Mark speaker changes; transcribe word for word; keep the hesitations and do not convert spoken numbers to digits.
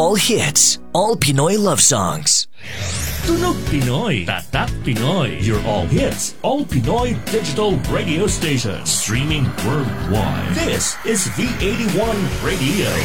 Speaker 1: All hits, all Pinoy love songs.
Speaker 2: Tunog Pinoy, Tatak Pinoy. Your all hits, all Pinoy digital radio station. Streaming worldwide. This is V eighty-one Radio.